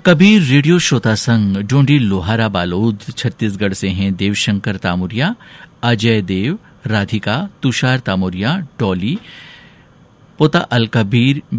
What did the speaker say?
Kabir radio श्रोता संघ डोंडी लोहारा बालोद छत्तीसगढ़ से हैं देवशंकर तामुरिया, अजय देव, राधिका, तुषार तामुरिया, डॉली, पोता अल कबीर,